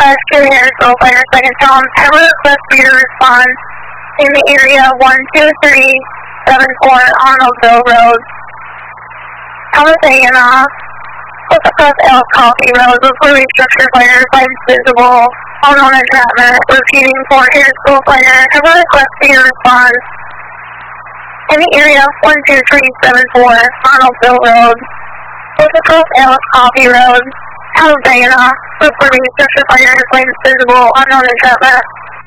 Dispatch to the Harrisville Fire Second Tom. Have a request for you to respond in the area 12374 Arnoldville Road. Thomas A. Close across Elk Coffee Road with clearly structured fire, signs visible, unknown entrapment, repeating for Harrisville Fire. Have a request for you to respond in the area 12374 Arnoldville Road. Close across Elk Coffee Road. Thomas A. reporting structured fire, signs visible, unknown entrapment.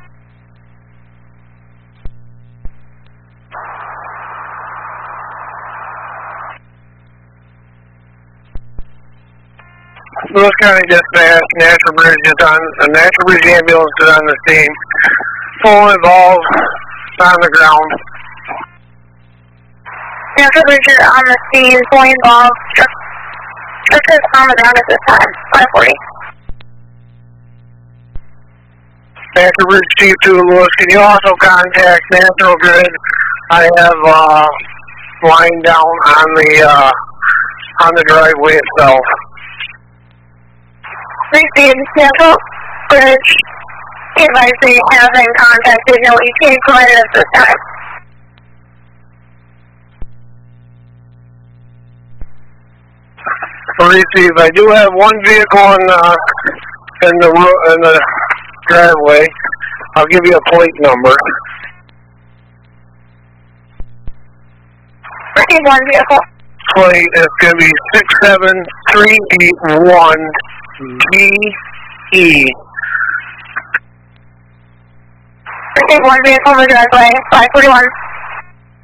Lewis County Dispatch, National Bridge is on, the National Bridge ambulance is on the scene. Full involved on the ground. National Bridge is on the scene, fully involved. Structure is on the ground at this time. 540. National Bridge Chief 2 Lewis, can you also contact National Grid? I have line down on the driveway itself. Received. National Bridge. The advice they have been contacted. No ETA provided at this time. Receive. I do have one vehicle in the driveway. I'll give you a plate number. Receive one vehicle. Plate is going to be 67381GE. Receive one vehicle in the driveway. 541.